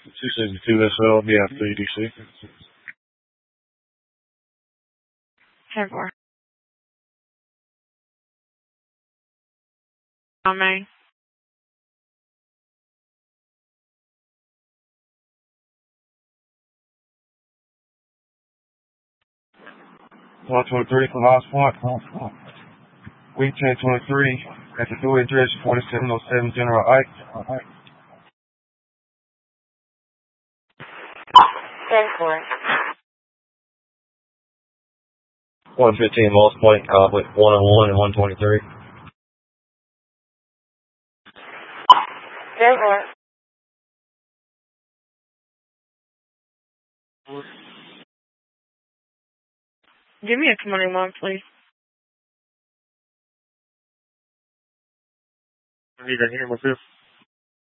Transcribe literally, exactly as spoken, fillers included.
two sixty-two S L, yeah, three D C. ten four. On Main. one twenty-three from Lost Point. Week ten twenty-three at the Dewey address forty-seven oh seven General Ike. ten four. one fifteen Lost Point, conflict one oh one and one twenty-three. ten four. Give me a twenty-one, please. You can hear me,